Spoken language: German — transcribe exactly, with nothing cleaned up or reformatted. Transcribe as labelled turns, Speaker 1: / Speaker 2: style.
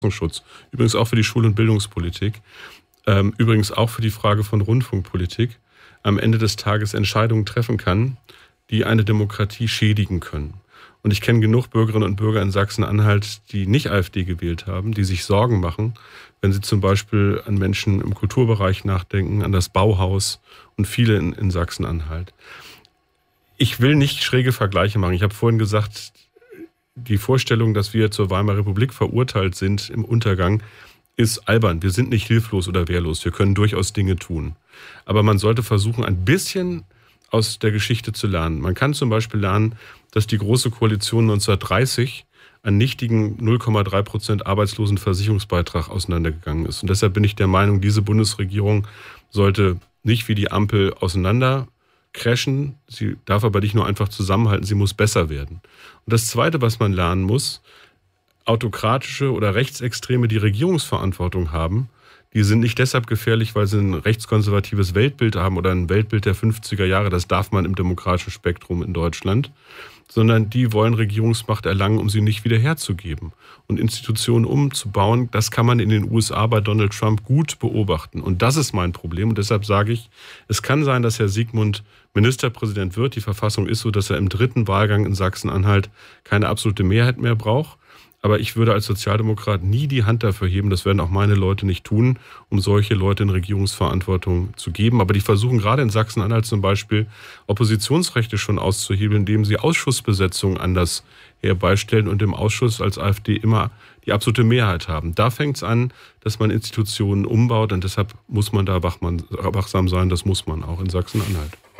Speaker 1: Schutz. Übrigens auch für die Schul- und Bildungspolitik. Ähm, übrigens auch für die Frage von Rundfunkpolitik. Am Ende des Tages Entscheidungen treffen kann, die eine Demokratie schädigen können. Und ich kenne genug Bürgerinnen und Bürger in Sachsen-Anhalt, die nicht AfD gewählt haben, die sich Sorgen machen, wenn sie zum Beispiel an Menschen im Kulturbereich nachdenken, an das Bauhaus und viele in, in Sachsen-Anhalt. Ich will nicht schräge Vergleiche machen. Ich habe vorhin gesagt, die Vorstellung, dass wir zur Weimarer Republik verurteilt sind im Untergang, ist albern. Wir sind nicht hilflos oder wehrlos. Wir können durchaus Dinge tun. Aber man sollte versuchen, ein bisschen aus der Geschichte zu lernen. Man kann zum Beispiel lernen, dass die Große Koalition neunzehnhundertdreißig an nichtigen null Komma drei Prozent Arbeitslosenversicherungsbeitrag auseinandergegangen ist. Und deshalb bin ich der Meinung, diese Bundesregierung sollte nicht wie die Ampel auseinander crashen. Sie darf aber nicht nur einfach zusammenhalten, sie muss besser werden. Und das Zweite, was man lernen muss, autokratische oder Rechtsextreme, die Regierungsverantwortung haben, die sind nicht deshalb gefährlich, weil sie ein rechtskonservatives Weltbild haben oder ein Weltbild der fünfziger Jahre, das darf man im demokratischen Spektrum in Deutschland, sondern die wollen Regierungsmacht erlangen, um sie nicht wieder herzugeben. Und Institutionen umzubauen, das kann man in den U S A bei Donald Trump gut beobachten. Und das ist mein Problem. Und deshalb sage ich, es kann sein, dass Herr Sigmund Ministerpräsident wird. Die Verfassung ist so, dass er im dritten Wahlgang in Sachsen-Anhalt keine absolute Mehrheit mehr braucht. Aber ich würde als Sozialdemokrat nie die Hand dafür heben, das werden auch meine Leute nicht tun, um solche Leute in Regierungsverantwortung zu geben. Aber die versuchen gerade in Sachsen-Anhalt zum Beispiel Oppositionsrechte schon auszuhebeln, indem sie Ausschussbesetzungen anders herbeistellen und im Ausschuss als AfD immer die absolute Mehrheit haben. Da fängt es an, dass man Institutionen umbaut und deshalb muss man da wachsam sein, das muss man auch in Sachsen-Anhalt.